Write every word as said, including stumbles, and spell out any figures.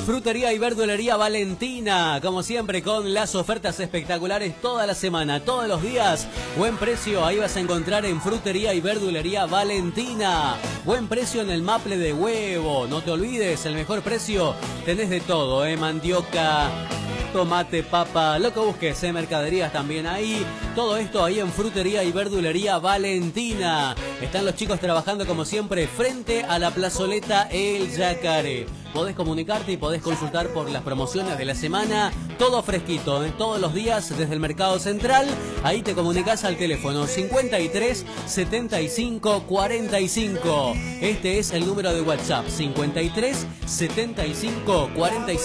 Frutería y verdulería Valentina, como siempre con las ofertas espectaculares toda la semana, todos los días. Buen precio, ahí vas a encontrar en Frutería y verdulería Valentina. Buen precio en el maple de huevo, no te olvides, el mejor precio. Tenés de todo, eh, mandioca, tomate, papa, lo que busques, eh, mercaderías también ahí. Todo esto ahí en Frutería y verdulería Valentina. Están los chicos trabajando como siempre frente a la plazoleta El Yacaré. Podés comunicarte y podés consultar por las promociones de la semana. Todo fresquito, ¿eh? Todos los días desde el Mercado Central. Ahí te comunicás al teléfono cincuenta y tres, setenta y cinco, cuarenta y cinco. Este es el número de WhatsApp, cincuenta y tres, setenta y cinco, cuarenta y cinco.